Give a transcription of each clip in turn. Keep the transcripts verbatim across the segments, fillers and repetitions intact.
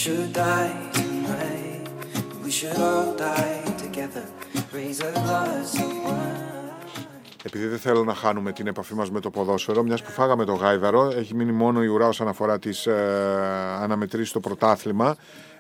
should die tonight. We should all die together. Raise a glass of wine. Επειδή δεν θέλω να χάνουμε την επαφή μας με το ποδόσφαιρο, μιας που φάγαμε το γάιδαρο, έχει μείνει μόνο η ουρά όσον αφορά τις ε, αναμετρήσεις στο πρωτάθλημα.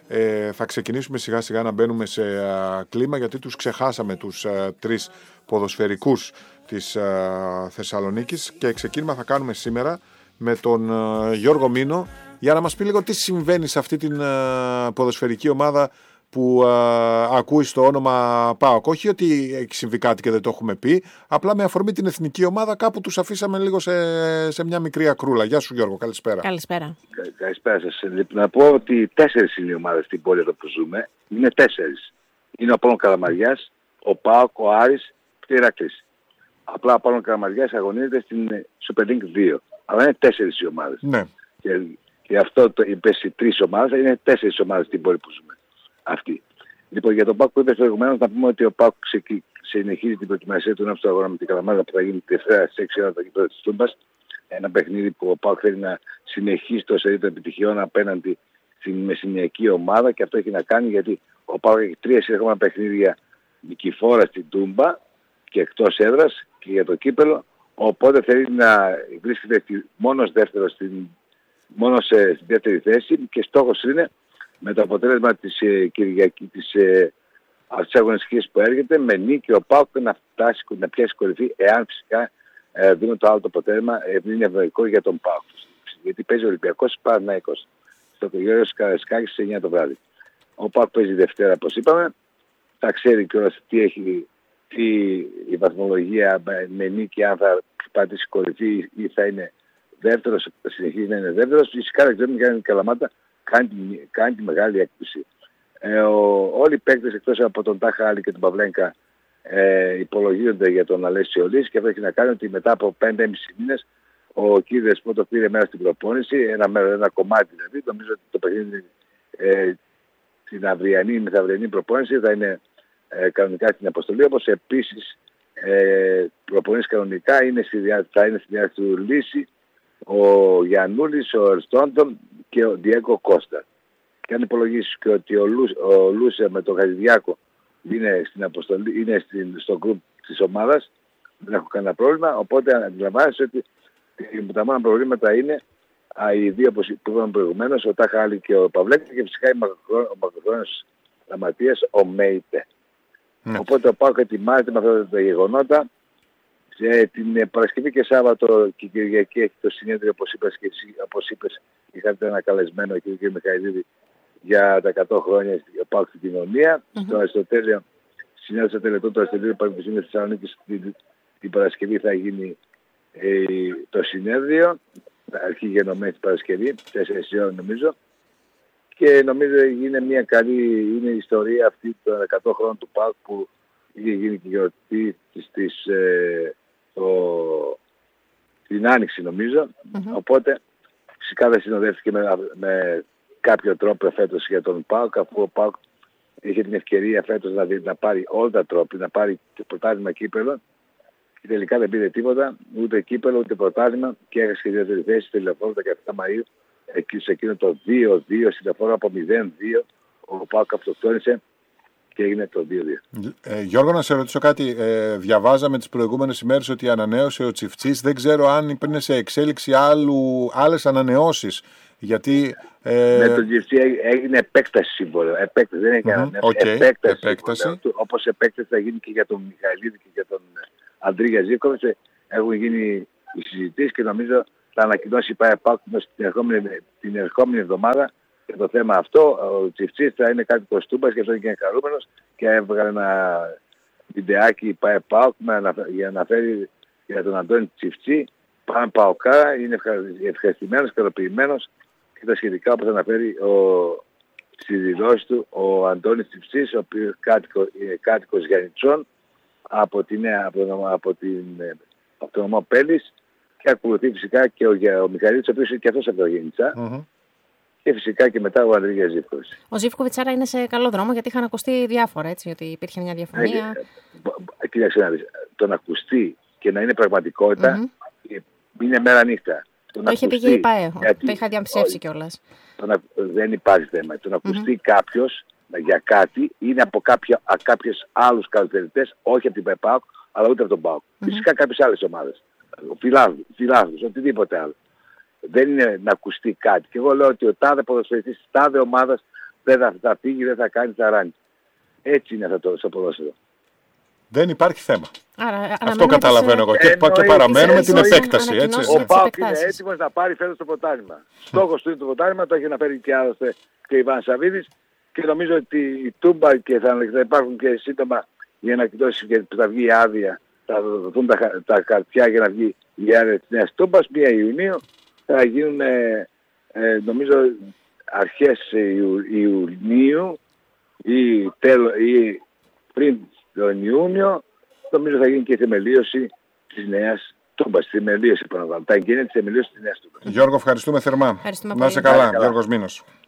Ε, θα ξεκινήσουμε σιγά σιγά να μπαίνουμε σε ε, κλίμα, γιατί τους ξεχάσαμε τους ε, τρεις ποδοσφαιρικούς της ε, Θεσσαλονίκης, και ξεκίνημα θα κάνουμε σήμερα με τον ε, Γιώργο Μήνο για να μας πει λίγο τι συμβαίνει σε αυτή την ε, ποδοσφαιρική ομάδα που ε, ακούει στο όνομα ΠΑΟΚ. Όχι ότι έχει συμβεί κάτι και δεν το έχουμε πει, απλά με αφορμή την εθνική ομάδα κάπου τους αφήσαμε λίγο σε, σε μια μικρή ακρούλα. Γεια σου Γιώργο, καλησπέρα. Καλησπέρα. Κα, καλησπέρα σας. Να πω ότι τέσσερις είναι οι ομάδες στην πόλη εδώ που ζούμε. Είναι τέσσερις. Είναι ο Απόλλων Καλαμαριάς, ο ΠΑΟΚ, ο Άρης και ο Ηρακλής. Απλά ο Απόλλων Καλαμαριάς αγωνίζεται στην Super League δύο. Αλλά είναι τέσσερις οι ομάδες. Ναι. Και, και αυτό το είπες οι τρεις ομάδες, είναι τέσσερις ομάδες στην πόλη που ζούμε. Αυτή. Λοιπόν, για τον ΠΑΟΚ που είπες προηγουμένως, να πούμε ότι ο ΠΑΟΚ συνεχίζει την προετοιμασία του νέου του αγώνα με την Καλαμάτα που θα γίνει τη Δευτέρα στις έξι ώρα το γήπεδο της Τούμπας. Ένα παιχνίδι που ο ΠΑΟΚ θέλει να συνεχίσει το σερί των επιτυχιών απέναντι στην μεσηνιακή ομάδα, και αυτό έχει να κάνει γιατί ο ΠΑΟΚ έχει τρία συνεχόμενα παιχνίδια νικηφόρα στην Τούμπα και εκτός έδρας και για το κύπελο. Οπότε θέλει να βρίσκεται μόνος δεύτερο στην, μόνο σε δεύτερη θέση, και στόχος είναι με το αποτέλεσμα της ε, Κυριακή της ε, αυτής της αγωνιστικής που έρχεται, με νίκη ο ΠΑΟΚ να φτάσει, να πιάσει κορυφή, εάν φυσικά ε, δούμε το άλλο το αποτέλεσμα, ε, είναι ευνοϊκό για τον ΠΑΟΚ. Γιατί παίζει ο Ολυμπιακός Παναθηναϊκός στο Γεώργιος Καραϊσκάκης στις εννιά το βράδυ. Ο ΠΑΟΚ παίζει Δευτέρα, όπως είπαμε, θα ξέρει κιόλας τι έχει, τι η βαθμολογία με νίκη, αν θα πατήσει κορυφή ή θα είναι δεύτερος, συνεχίζει να είναι δεύτερος. Φυσικά δεν ξέρουμε αν η Καλαμάτα κάνει, κάνει τη μεγάλη έκπληξη. Ε, ο, όλοι οι παίκτες εκτός από τον Τάχα Άλλη και τον Παυλένκα ε, υπολογίζονται για τον Αλέσιο Λύση, και αυτό έχει να κάνει ότι μετά από πέντε και μισό μήνες ο κύριος που το πήρε μέρα στην προπόνηση, ένα, ένα κομμάτι δηλαδή, νομίζω ότι το παιχνίδι ε, την αυριανή, μεθαυριανή προπόνηση θα είναι ε, κανονικά στην αποστολή, όπως επίσης ε, προπονήσεις κανονικά είναι στη, θα είναι στη διάρκεια του Λύση, ο Γιαννούλης, ο Ερστόντον και ο Διέγκο Κώστα. Και αν υπολογίσεις και ότι ο, Λου, ο Λούσε με τον Χατζηδιάκο είναι, στην αποστολή, είναι στην, στο γκρουπ της ομάδας, δεν έχω κανένα πρόβλημα, οπότε αντιλαμβάνεσαι ότι τα μόνα προβλήματα είναι α, οι δύο που είπαμε προηγουμένως, ο Τάχα Άλλη και ο Παυλέκη, και φυσικά ο μακροχρόνιος Λαματίας, ο Μέιτε. Mm. Οπότε ο ΠΑΟΚ ετοιμάζεται με αυτά τα γεγονότα. Ε, την Παρασκευή και Σάββατο και Κυριακή έχει το συνέδριο, όπως είπες και εσύ, όπως είπες, είχατε ένα καλεσμένο κ. Μιχαηλίδη για τα εκατό χρόνια ο ΠΑΟΚ στην κοινωνία. Mm-hmm. Στο Αριστοτέλειο, συνέδριο στο τελετό του Αριστοτέλειου Πανεπιστημίου Θεσσαλονίκης την, την Παρασκευή θα γίνει ε, το συνέδριο, αρχή γενομένη την Παρασκευή, τέσσερις ώρα νομίζω, και νομίζω είναι μια καλή, είναι η ιστορία αυτή των εκατό χρόνων του ΠΑΟΚ που είχε γίνει και γιορτή της, ε, το, την Άνοιξη νομίζω, mm-hmm. οπότε φυσικά δεν συνοδεύτηκε με, με κάποιο τρόπο φέτος για τον ΠΑΟΚ, αφού ο ΠΑΟΚ είχε την ευκαιρία φέτος να, να πάρει όλα τα τρόποι, να πάρει το πρωτάθλημα κύπελλο, και τελικά δεν πήρε τίποτα, ούτε κύπελλο ούτε πρωτάθλημα, και έχασε τη δεύτερη θέση στη Λεωφόρο δεκαεπτά Μαΐου, εκεί σε εκείνο το δύο δύο, στη Λεωφόρο από μηδέν δύο, ο ΠΑΟΚ αυτοκτόνησε και έγινε το δύο δύο. Ε, Γιώργο, να σε ρωτήσω κάτι. Ε, διαβάζαμε τις προηγούμενες ημέρες ότι ανανέωσε ο Τσιφτσής. Δεν ξέρω αν είναι σε εξέλιξη άλλου, άλλες ανανεώσεις. Γιατί, ε... με τον Τσιφτσί έγινε επέκταση σύμβολο. Επέκταση, δεν έγινε mm-hmm. okay. επέκταση. επέκταση. Όπως επέκταση θα γίνει και για τον Μιχαηλίδη και για τον Αντρή Γιαζίκοβιτς. Έχουν γίνει οι συζητήσεις και νομίζω θα ανακοινώσει η ΠΑΕΠΑΚ την ερχόμενη, την ερχόμενη εβδομάδα για το θέμα αυτό. Ο Τσιφτσής θα είναι κάτι κοστούμπας, και αυτό είναι χαρούμενος, και έβγαλε ένα βιντεάκι η ΠΑΕΠΑΚ για να φέρει για τον Αντώνη Τσιφτσί. Πάμε ΠΑΟΚΑ, είναι ευχαριστημένος, ικανοποιημένος, και τα σχετικά όπως αναφέρει ο, στη δηλώση του ο Αντώνης Τσιφτσής, ο οποίος κάτοικο, είναι κάτοικος Γιαννιτσών από, την, από, τον, από, την, από τον νομό Πέλης, και ακολουθεί φυσικά και ο, ο Μιχαηλίδης, ο οποίος είναι και αυτός από το Γεννιτσά, mm-hmm. και φυσικά και μετά ο Ανδρέας Ζήφκοβιτς. Ο Ζήφκοβιτς άρα είναι σε καλό δρόμο, γιατί είχαν ακουστεί διάφορα, έτσι, ότι υπήρχε μια διαφωνία. Κοίταξε να δεις, το να ακουστεί και να είναι πραγματικότητα mm-hmm. είναι μέρα νύχτα. Το, το είχε πει και η ΠΑΕ, γιατί, το είχα διαμψεύσει κιόλας. Δεν υπάρχει θέμα. Το να ακουστεί mm-hmm. κάποιος για κάτι είναι από κάποια, κάποιες άλλους καλοκαιριτές, όχι από την ΠΑΕ, αλλά ούτε από τον ΠΑΟΚ. Mm-hmm. Φυσικά κάποιες άλλες ομάδες. Φιλάθλους, οτιδήποτε άλλο. Δεν είναι να ακουστεί κάτι. Και εγώ λέω ότι ο τάδε ποδοσφαιριστής της τάδε ομάδας δεν θα, θα φύγει, δεν θα κάνει ταράνι. Έτσι είναι αυτό στο ποδόσφαιρο. Δεν υπάρχει θέμα. Άρα, αυτό καταλαβαίνω εγώ. Και, και παραμένουμε την επέκταση. Έτσι. Ο ΠΑΟΚ είναι έτοιμος να πάρει φέτος το πρωτάθλημα. Στόχος του είναι το πρωτάθλημα, το έχει αναφέρει και άλλωστε και Ιβάν Σαββίδης. Και νομίζω ότι η Τούμπα και θα, θα υπάρχουν και σύντομα η ανακοινώση και θα βγει η άδεια. Θα δοθούν τα, τα χαρτιά για να βγει η άδεια της Νέας Τούμπας. Πρώτη Ιουνίου θα γίνουν ε, ε, νομίζω αρχές Ιου, Ιουνίου ή, τέλο, ή πριν τον Ιούνιο. Νομίζω θα γίνει και η θεμελίωση της Νέας Τούμπας. Θεμελίωση, τα εγγένεια της θεμελίωσης της Νέας Τούμπας. Γιώργο, ευχαριστούμε θερμά. Ευχαριστούμε να είσαι καλά, Γιώργος Μήνος.